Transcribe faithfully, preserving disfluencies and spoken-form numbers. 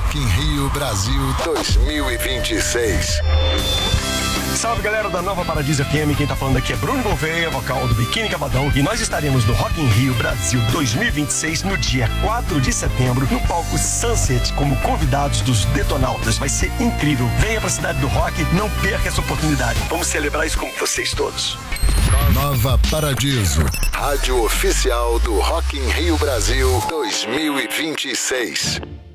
Rock in Rio Brasil dois mil e vinte e seis. Salve, galera da Nova Paradiso F M, quem tá falando aqui é Bruno Gouveia, vocal do Biquíni Cavadão, e nós estaremos no Rock in Rio Brasil dois mil e vinte e seis no dia quatro de setembro, no palco Sunset, como convidados dos Detonautas. Vai ser incrível. Venha pra cidade do rock, não perca essa oportunidade. Vamos celebrar isso com vocês todos. Nova Paradiso, rádio oficial do Rock in Rio Brasil dois mil e vinte e seis.